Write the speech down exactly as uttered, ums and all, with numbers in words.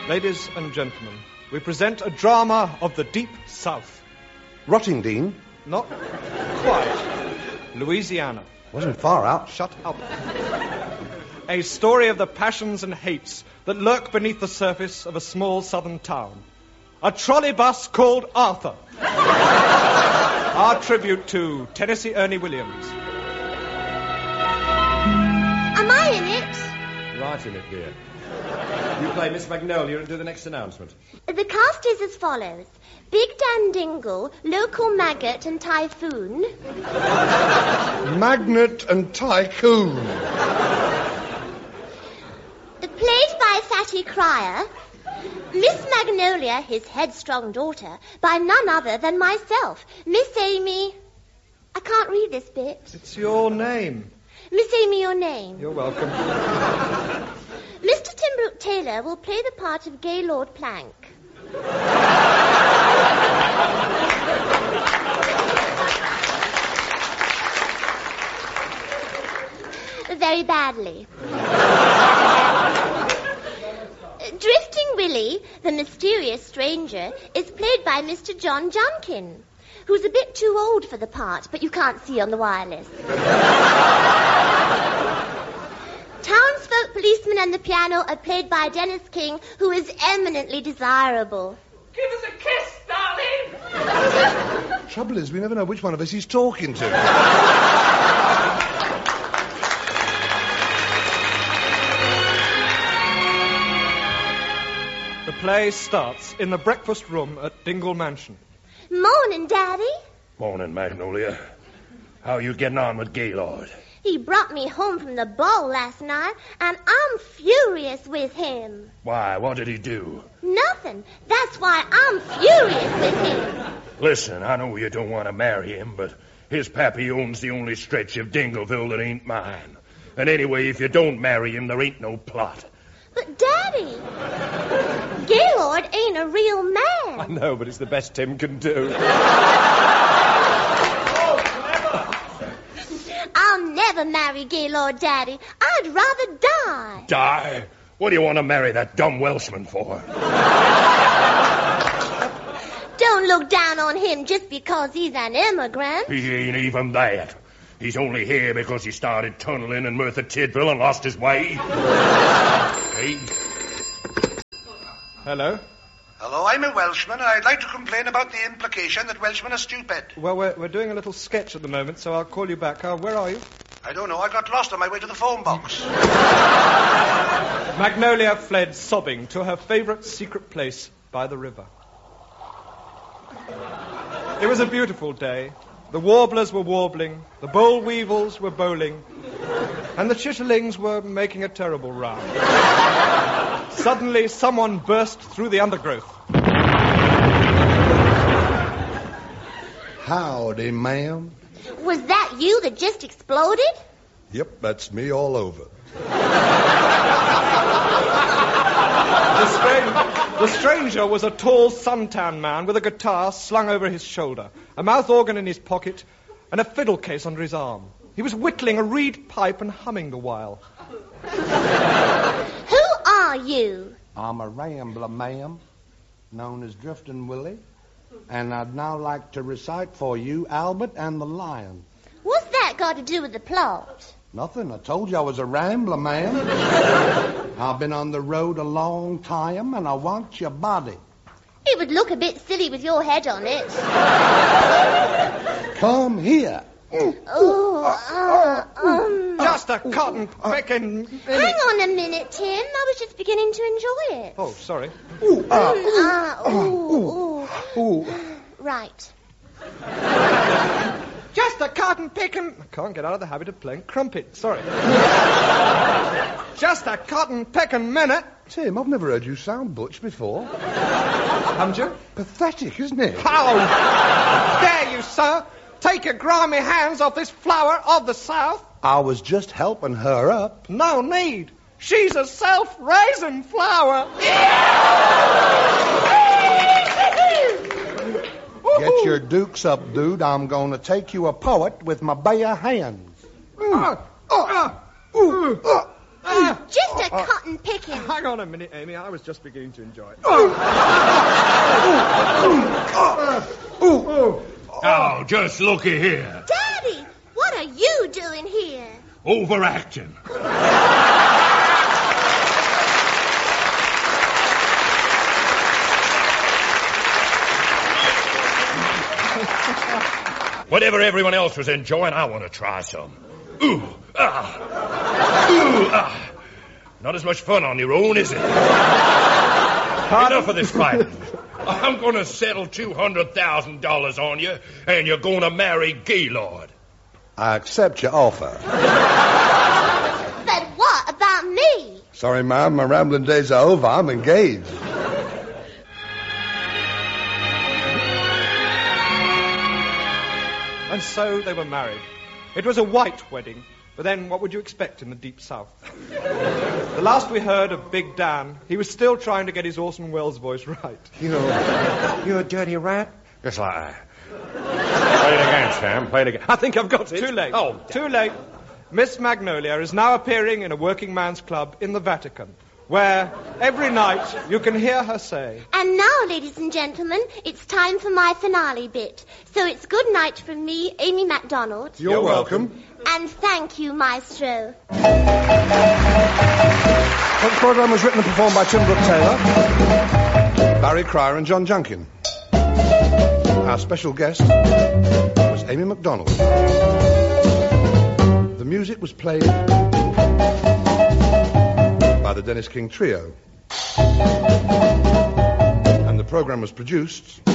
Ladies and gentlemen, we present a drama of the Deep South. Rottingdean? Not quite. Louisiana. Wasn't far out. Shut up. A story of the passions and hates that lurk beneath the surface of a small southern town. A trolley bus called Arthur. Our tribute to Tennessee Ernie Williams. Am I in it? Right in it, dear. You play Miss Magnolia and do the next announcement. The cast is as follows. Big Dan Dingle, Local Maggot and Typhoon. Magnet and Tycoon. Played by Fatty Cryer. Miss Magnolia, his headstrong daughter, by none other than myself, Miss Amy... I can't read this bit. It's your name. Miss Amy, your name. You're welcome. Mister Timbrook Taylor will play the part of Gaylord Plank. Very badly. Drifting Willie, the mysterious stranger, is played by Mister John Junkin, who's a bit too old for the part, but you can't see on the wireless. Townsfolk policeman and the piano are played by Dennis King, who is eminently desirable. Give us a kiss, darling! Trouble is, we never know which one of us he's talking to. The play starts in the breakfast room at Dingle Mansion. Morning, Daddy. Morning, Magnolia. How are you getting on with Gaylord? He brought me home from the ball last night, and I'm furious with him. Why, what did he do? Nothing. That's why I'm furious with him. Listen, I know you don't want to marry him, but his pappy owns the only stretch of Dingleville that ain't mine. And anyway, if you don't marry him, there ain't no plot. But, Daddy, Gaylord ain't a real man. I know, but it's the best Tim can do. I'll never marry Gaylord, Daddy. I'd rather die. Die? What do you want to marry that dumb Welshman for? Don't look down on him just because he's an immigrant. He ain't even that. He's only here because he started tunneling in Merthyr Tydfil and lost his way. Hey. Hello? Hello, I'm a Welshman, and I'd like to complain about the implication that Welshmen are stupid. Well, we're, we're doing a little sketch at the moment, so I'll call you back. Uh, where are you? I don't know, I got lost on my way to the phone box. Magnolia fled sobbing to her favourite secret place by the river. It was a beautiful day. The warblers were warbling, the boll weevils were bowling, and the chitterlings were making a terrible row. Suddenly, someone burst through the undergrowth. Howdy, ma'am. Was that you that just exploded? Yep, that's me all over. The, strange, the stranger was a tall suntan man with a guitar slung over his shoulder, a mouth organ in his pocket, and a fiddle case under his arm. He was whittling a reed pipe and humming the while. Who are you? I'm a rambler, ma'am, known as Drifting Willie, and I'd now like to recite for you Albert and the Lion. What's that got to do with the plot? Nothing. I told you I was a rambler, ma'am. I've been on the road a long time, and I want your body. It would look a bit silly with your head on it. Come here. Oh, uh, um... Just a cotton picking... Hang on a minute, Tim. I was just beginning to enjoy it. Oh, sorry. Ooh, ah, Mm, ah, ooh, ooh. ooh. Right. Just a cotton picking... I can't get out of the habit of playing crumpet. Sorry. Just a cotton picking minute. Tim, I've never heard you sound butch before. Haven't you? Pathetic, isn't it? How dare you, sir? Take your grimy hands off this flower of the South. I was just helping her up. No need. She's a self-raising flower. Get your dukes up, dude. I'm going to take you a poet with my bare hands. Uh, uh, uh, uh, uh, Ah! Just a cotton picking. Hang on a minute, Amy. I was just beginning to enjoy it. Oh, just looky here. Daddy, what are you doing here? Overacting. Whatever everyone else was enjoying, I want to try some. Ooh, ah. Ooh, ah. Not as much fun on your own, is it? Enough of this fighting. I'm going to settle two hundred thousand dollars on you, and you're going to marry Gaylord. I accept your offer. But what about me? Sorry, ma'am, my rambling days are over. I'm engaged. And so they were married. It was a white wedding, but then what would you expect in the deep south? The last we heard of Big Dan, he was still trying to get his Orson Welles voice right. You, you a dirty rat? Just like that. Play it again, Sam. Play it again. I think I've got it. Too late. Oh, too late. Miss Magnolia is now appearing in a working man's club in the Vatican, where every night you can hear her say, And now, ladies and gentlemen, it's time for my finale bit. So it's good night from me, Amy MacDonald. You're, You're welcome. welcome. And thank you, Maestro. The programme was written and performed by Tim Brooke Taylor, Barry Cryer and John Junkin. Our special guest was Amy MacDonald. The music was played by the Dennis King Trio. And the programme was produced